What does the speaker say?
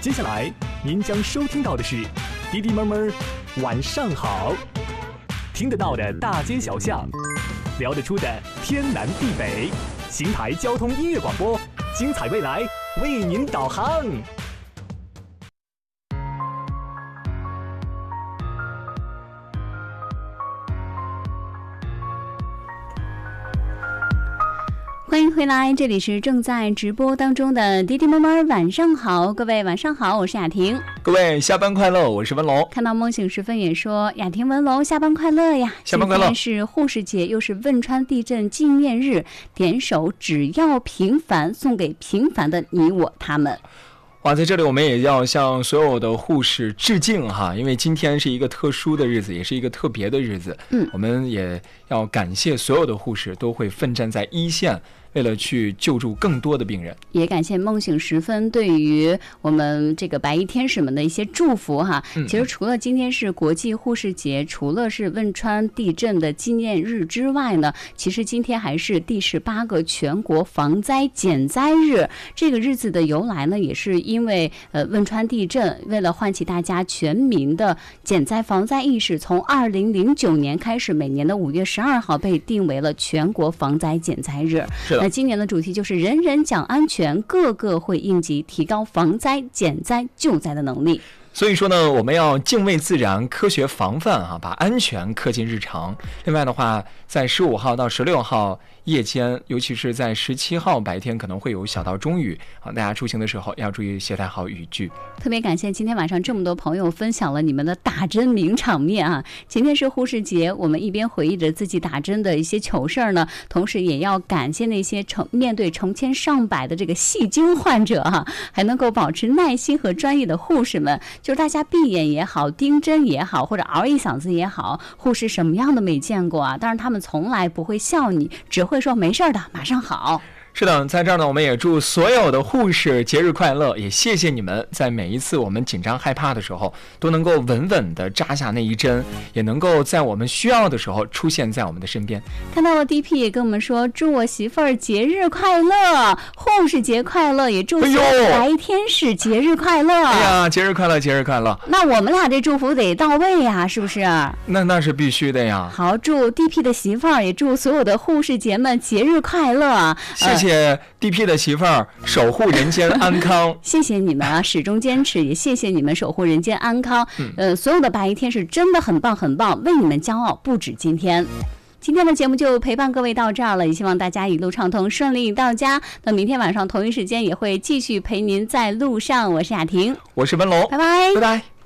接下来您将收听到的是滴滴妹妹晚上好，听得到的大街小巷，聊得出的天南地北，邢台交通音乐广播，精彩未来为您导航。 欢迎回来，这里是正在直播当中的滴滴妈妈晚上好，各位晚上好，我是雅婷。 各位下班快乐，我是文龙。 看到梦醒时分也说雅婷文龙下班快乐呀， 下班快乐。 今天是护士节，又是汶川地震纪念日，点首只要平凡，送给平凡的你我他们。 哇，在这里我们也要向所有的护士致敬哈，因为今天是一个特殊的日子，也是一个特别的日子。我们也要感谢所有的护士都会奋战在一线，为了去救助更多的病人。 也感谢梦醒时分对于我们这个白衣天使们的一些祝福哈。其实除了今天是国际护士节，除了是汶川地震的纪念日之外呢，其实今天还是第18个全国防灾减灾日。这个日子的由来呢，也是因为汶川地震，为了唤起大家全民的减灾防灾意识，从2009年开始，每年的5月12号被定为了全国防灾减灾日。那今年的主题就是人人讲安全，个个会应急，提高防灾、减灾、救灾的能力。 所以说呢，我们要敬畏自然，科学防范啊，把安全刻进日常。另外的话，在15号到16号夜间，尤其是在17号白天，可能会有小到中雨啊，大家出行的时候要注意携带好雨具。 特别感谢今天晚上这么多朋友分享了你们的打针名场面啊！今天是护士节，我们一边回忆着自己打针的一些糗事儿呢，同时也要感谢那些面对成千上百的这个戏精患者哈，还能够保持耐心和专业的护士们。就是大家闭眼也好，盯针也好，或者嗷一嗓子也好，护士什么样的没见过啊？当然他们从来不会笑你，只会说没事的，马上好。 是的，在这儿呢，我们也祝所有的护士节日快乐，也谢谢你们在每一次我们紧张害怕的时候，都能够稳稳地扎下那一针，也能够在我们需要的时候出现在我们的身边。 看到了 DP 也跟我们说，祝我媳妇儿节日快乐，护士节快乐，也祝所有白天使节日快乐。 哎呀，节日快乐，节日快乐！ 那我们俩这祝福得到位呀，是不是？ 那是必须的呀。 好，祝 DP 的媳妇儿，也祝所有的护士节们节日快乐。 谢谢 DP 的媳妇儿守护人间安康。 谢谢你们啊，始终坚持，也谢谢你们守护人间安康。所有的白衣天使真的很棒很棒，为你们骄傲不止今天。今天的节目就陪伴各位到这儿了，也希望大家一路畅通，顺利到家。那明天晚上同一时间也会继续陪您在路上。我是雅婷， 我是文龙， 拜拜， 拜拜。